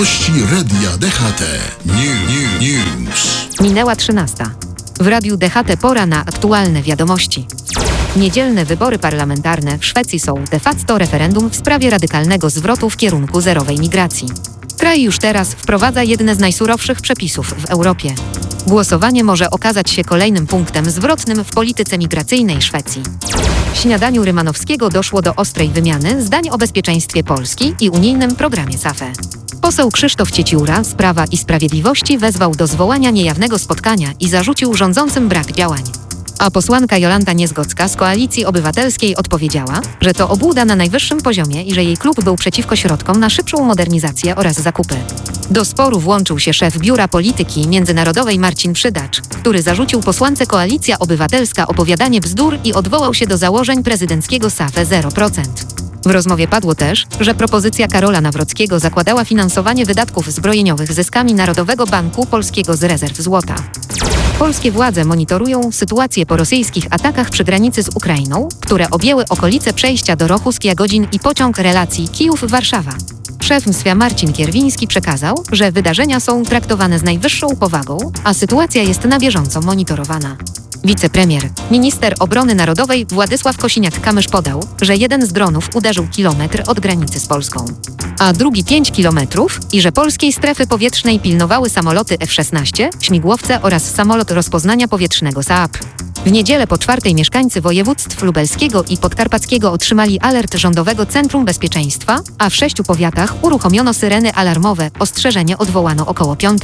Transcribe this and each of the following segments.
Gości Radia DHT. News. Minęła 13. W Radiu DHT pora na aktualne wiadomości. Niedzielne wybory parlamentarne w Szwecji są de facto referendum w sprawie radykalnego zwrotu w kierunku zerowej migracji. Kraj już teraz wprowadza jedne z najsurowszych przepisów w Europie. Głosowanie może okazać się kolejnym punktem zwrotnym w polityce migracyjnej Szwecji. W śniadaniu Rymanowskiego doszło do ostrej wymiany zdań o bezpieczeństwie Polski i unijnym programie SAFE. Poseł Krzysztof Ciecióra z Prawa i Sprawiedliwości wezwał do zwołania niejawnego spotkania i zarzucił rządzącym brak działań. A posłanka Jolanta Niezgocka z Koalicji Obywatelskiej odpowiedziała, że to obłuda na najwyższym poziomie i że jej klub był przeciwko środkom na szybszą modernizację oraz zakupy. Do sporu włączył się szef Biura Polityki Międzynarodowej Marcin Przydacz, który zarzucił posłance Koalicja Obywatelska opowiadanie bzdur i odwołał się do założeń prezydenckiego SAFE 0%. W rozmowie padło też, że propozycja Karola Nawrockiego zakładała finansowanie wydatków zbrojeniowych zyskami Narodowego Banku Polskiego z rezerw złota. Polskie władze monitorują sytuację po rosyjskich atakach przy granicy z Ukrainą, które objęły okolice przejścia do Rochus-Jagodzin i pociąg relacji Kijów-Warszawa. Szef MSWiA Marcin Kierwiński przekazał, że wydarzenia są traktowane z najwyższą powagą, a sytuacja jest na bieżąco monitorowana. Wicepremier, minister obrony narodowej Władysław Kosiniak-Kamysz podał, że jeden z dronów uderzył kilometr od granicy z Polską, a drugi 5 kilometrów i że polskiej strefy powietrznej pilnowały samoloty F-16, śmigłowce oraz samolot rozpoznania powietrznego Saab. W niedzielę po 4 mieszkańcy województw lubelskiego i podkarpackiego otrzymali alert Rządowego Centrum Bezpieczeństwa, a w 6 powiatach uruchomiono syreny alarmowe, ostrzeżenie odwołano około 5.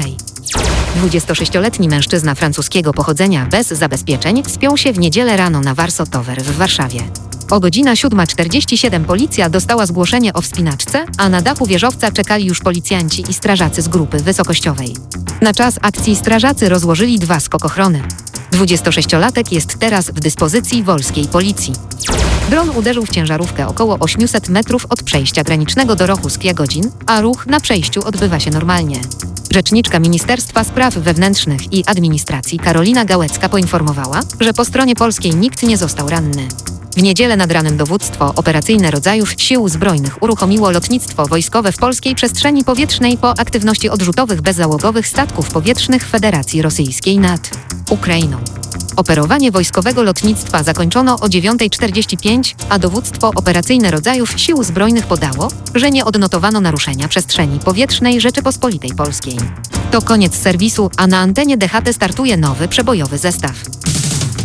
26-letni mężczyzna francuskiego pochodzenia bez zabezpieczeń wspiął się w niedzielę rano na Warsaw Tower w Warszawie. O godzina 7:47 policja dostała zgłoszenie o wspinaczce, a na dachu wieżowca czekali już policjanci i strażacy z grupy wysokościowej. Na czas akcji strażacy rozłożyli 2 skokochrony. 26-latek jest teraz w dyspozycji wolskiej policji. Dron uderzył w ciężarówkę około 800 metrów od przejścia granicznego do Rochus-Jagodzin, a ruch na przejściu odbywa się normalnie. Rzeczniczka Ministerstwa Spraw Wewnętrznych i Administracji Karolina Gałecka poinformowała, że po stronie polskiej nikt nie został ranny. W niedzielę nad ranem dowództwo operacyjne rodzajów Sił Zbrojnych uruchomiło lotnictwo wojskowe w polskiej przestrzeni powietrznej po aktywności odrzutowych bezzałogowych statków powietrznych Federacji Rosyjskiej nad Ukrainą. Operowanie wojskowego lotnictwa zakończono o 9:45, a dowództwo operacyjne rodzajów Sił Zbrojnych podało, że nie odnotowano naruszenia przestrzeni powietrznej Rzeczypospolitej Polskiej. To koniec serwisu, a na antenie DHT startuje nowy przebojowy zestaw.